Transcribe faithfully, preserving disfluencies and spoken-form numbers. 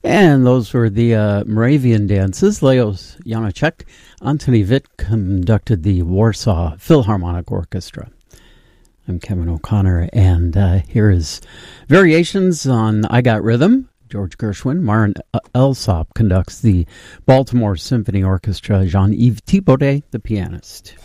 And those were the uh, Moravian dances. Leos Janáček, Antoni Witt conducted the Warsaw Philharmonic Orchestra. I'm Kevin O'Connor, and uh, here is variations on I Got Rhythm. George Gershwin. Marin Alsop conducts the Baltimore Symphony Orchestra. Jean-Yves Thibaudet, the pianist.